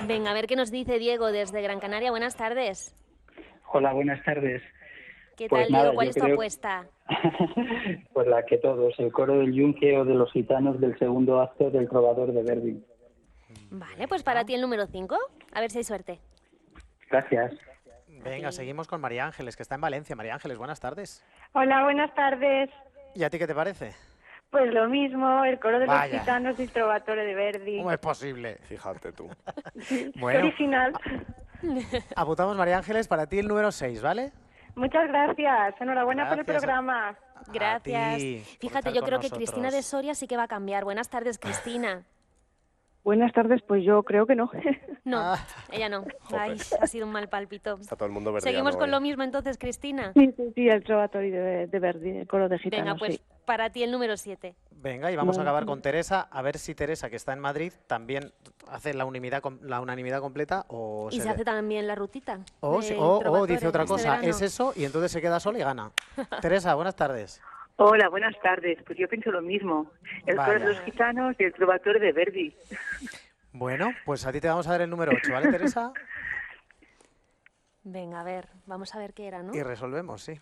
Venga, a ver qué nos dice Diego desde Gran Canaria. Buenas tardes. Hola, buenas tardes. ¿Qué Pues tal, nada, Diego? ¿Cuál yo es tu creo apuesta? pues la que todos, el coro del Yunque o de los gitanos del segundo acto del Trovador de Verdi. Vale, pues para ti el número 5. A ver si hay suerte. Gracias. Venga, seguimos con María Ángeles, que está en Valencia. María Ángeles, buenas tardes. Hola, buenas tardes. ¿Y a ti qué te parece? Pues lo mismo, el coro de Vaya. los gitanos y el Trovatore de Verdi. ¿Cómo es posible? Fíjate tú. Qué Bueno, original. apuntamos, María Ángeles, para ti el número 6, ¿vale? Muchas gracias. Enhorabuena por el Gracias. programa. Gracias. A ti por Fíjate, estar yo con creo que nosotros. Cristina de Soria sí que va a cambiar. Buenas tardes, Cristina. Buenas tardes, pues yo creo que no. No, Ah. ella no. Jope. Ay, ha sido un mal pálpito. Está todo el mundo verdiano Seguimos con hoy. lo mismo entonces, Cristina. Sí, el Trovatore de Verdi, el coro de gitanos, Venga, pues sí. para ti el número 7. Venga, y vamos a Bueno. acabar con Teresa, a ver si Teresa, que está en Madrid, también hace la unanimidad completa o Y se hace también la rutita. o del o Trovatore dice otra este cosa. verano. Es eso y entonces se queda sola y gana. Teresa, buenas tardes. Hola, buenas tardes. Pues yo pienso lo mismo. El coro Vaya. de los gitanos y el Trovatore de Verdi. Bueno, pues a ti te vamos a dar el número 8, ¿vale, Teresa? Venga, a ver, vamos a ver qué era, ¿no? Y resolvemos, sí.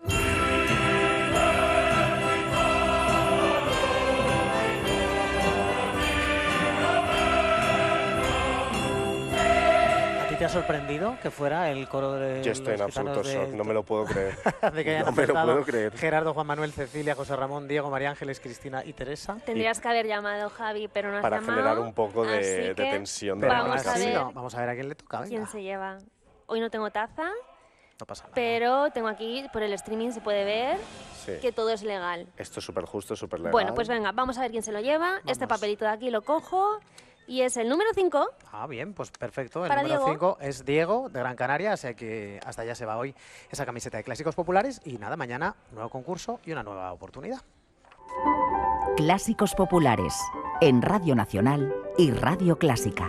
¿A ti te ha sorprendido que fuera el coro de Yo estoy en los absoluto gitanos shock, no me lo puedo creer. de que hayan No me lo acertado puedo creer. Gerardo, Juan Manuel, Cecilia, José Ramón, Diego, María Ángeles, Cristina y Teresa? Tendrías que haber llamado, Javi, pero no has Para llamado. generar un poco así de que tensión de Pero la aún vamos a así, ver no, vamos a ver a quién le toca. quién Venga. se lleva. Hoy no tengo taza, No pasa nada. pero tengo aquí, por el streaming se puede ver Sí. que todo es legal. Esto es súper justo, súper legal. Bueno, pues venga, vamos a ver quién se lo lleva. Este Vamos. papelito de aquí lo cojo y es el número 5. Ah, bien, pues perfecto. El Para número Diego. 5 es Diego, de Gran Canaria, o sea que hasta allá se va hoy esa camiseta de Clásicos Populares. Y nada, mañana nuevo concurso y una nueva oportunidad. Clásicos Populares, en Radio Nacional y Radio Clásica.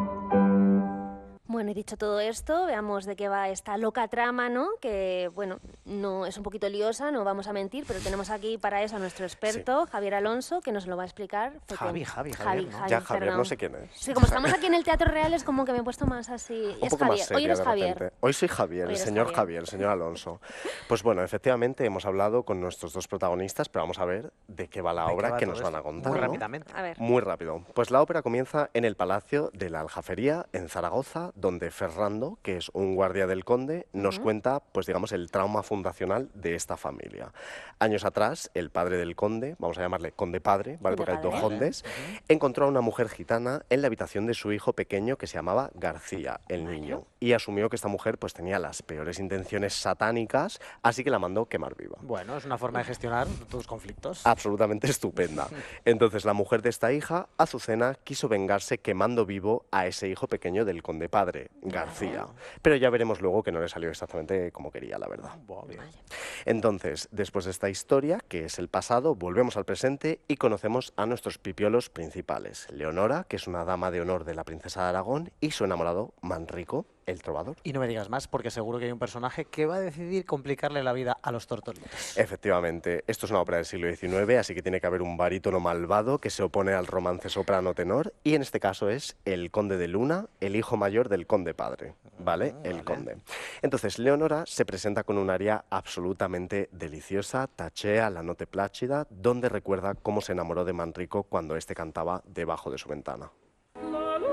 Bueno, y dicho todo esto, veamos de qué va esta loca trama, ¿no? Que, bueno, no es un poquito liosa, no vamos a mentir, pero tenemos aquí para eso a nuestro experto, Javier Alonso, que nos lo va a explicar. Javier, ¿no? Ya Javier, perdón. no sé quién es. Sí, como estamos aquí en el Teatro Real, es como que me he puesto más así. Un Es poco Javier. más seria Hoy eres de Javier. repente. Hoy soy Javier, Hoy el eres señor Javier. Javier, el señor Alonso. Pues bueno, efectivamente hemos hablado con nuestros dos protagonistas, pero vamos a ver de qué va la ¿De qué obra va que todo nos van a esto? contar. Muy ¿no? rápidamente. A ver. Muy rápido. Pues la ópera comienza en el Palacio de la Aljafería, en Zaragoza, donde Ferrando, que es un guardia del conde, nos cuenta, pues digamos, el trauma fundacional de esta familia. Años atrás, el padre del conde, vamos a llamarle conde padre, ¿vale? Conde Porque hay dos padre. condes, encontró a una mujer gitana en la habitación de su hijo pequeño que se llamaba García, el niño, y asumió que esta mujer pues tenía las peores intenciones satánicas, así que la mandó quemar viva. Bueno, es una forma de gestionar tus conflictos. Absolutamente estupenda. Entonces la mujer de esta hija, Azucena, quiso vengarse quemando vivo a ese hijo pequeño del conde padre, García. Pero ya veremos luego que no le salió exactamente como quería, la verdad. Buah, bien. Entonces, después de esta historia, que es el pasado, volvemos al presente y conocemos a nuestros pipiolos principales. Leonora, que es una dama de honor de la princesa de Aragón, y su enamorado, Manrico, el trovador. Y no me digas más, porque seguro que hay un personaje que va a decidir complicarle la vida a los tortolitos. Efectivamente, esto es una ópera del siglo XIX, así que tiene que haber un barítono malvado que se opone al romance soprano-tenor, y en este caso es el conde de Luna, el hijo mayor del conde padre, ¿vale? El conde. Entonces, Leonora se presenta con un aria absolutamente deliciosa, tachea la notte plácida, donde recuerda cómo se enamoró de Manrico cuando éste cantaba debajo de su ventana.